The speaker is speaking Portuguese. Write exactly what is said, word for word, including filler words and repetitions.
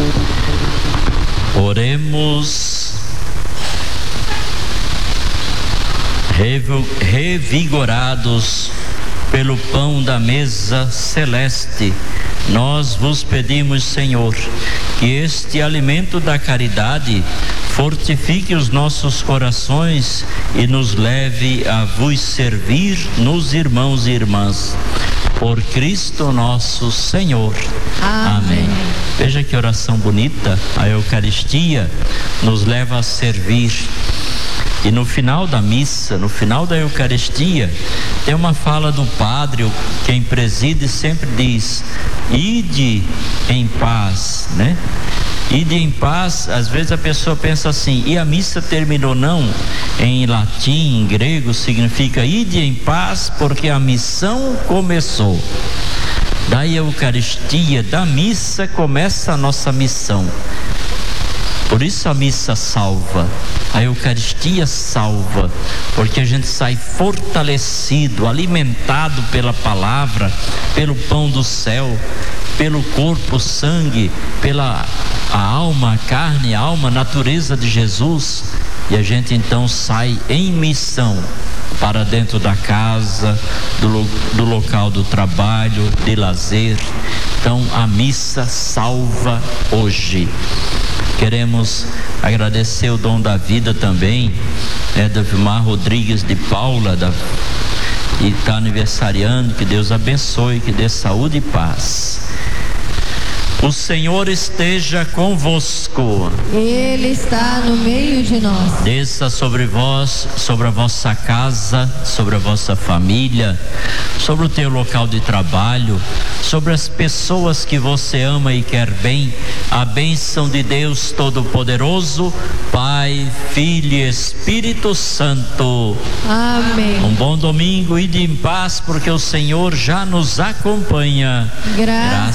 Oremos. Revigorados pelo pão da mesa celeste, nós vos pedimos, Senhor, que este alimento da caridade fortifique os nossos corações e nos leve a vos servir nos irmãos e irmãs. Por Cristo nosso Senhor. Amém. Amém. Veja que oração bonita. A Eucaristia nos leva a servir. E no final da missa, no final da Eucaristia, tem uma fala do padre, quem preside sempre diz: ide em paz, né? Ide em paz. Às vezes a pessoa pensa assim: e a missa terminou? Não, em latim, em grego, significa ide em paz, porque a missão começou. Da Eucaristia, da missa, começa a nossa missão. Por isso a missa salva, a Eucaristia salva, porque a gente sai fortalecido, alimentado pela palavra, pelo pão do céu, pelo corpo, sangue, pela a alma, a carne, a alma, a natureza de Jesus, e a gente então sai em missão para dentro da casa, do, do local do trabalho, de lazer. Então a missa salva hoje. Queremos agradecer o dom da vida também, é da Vilmar Rodrigues de Paula, da, e está aniversariando. Que Deus abençoe, que dê saúde e paz. O Senhor esteja convosco. Ele está no meio de nós. Desça sobre vós, sobre a vossa casa, sobre a vossa família, sobre o teu local de trabalho, sobre as pessoas que você ama e quer bem, a bênção de Deus Todo-Poderoso, Pai, Filho e Espírito Santo. Amém. Um bom domingo, ide em paz, porque o Senhor já nos acompanha. Graças